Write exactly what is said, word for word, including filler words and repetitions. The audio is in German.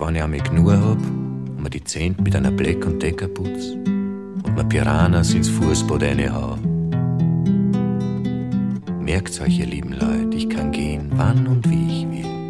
wenn ich einmal genug hab und mir die Zähne mit einer Bleck und Decker putz und mir Piranhas ins Fußbad reinhau. Merkt's euch, ihr lieben Leute, ich kann gehen, wann und wie ich will.